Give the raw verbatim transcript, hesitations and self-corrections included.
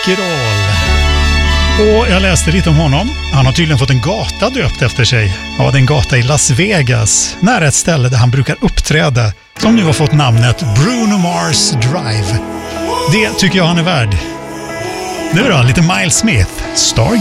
rock'n'roll. Och jag läste lite om honom. Han har tydligen fått en gata döpt efter sig. Ja, det är en gata i Las Vegas, nära ett ställe där han brukar uppträda, som nu har fått namnet Bruno Mars Drive. Det tycker jag han är värd. Nu då, lite Miles Smith, Star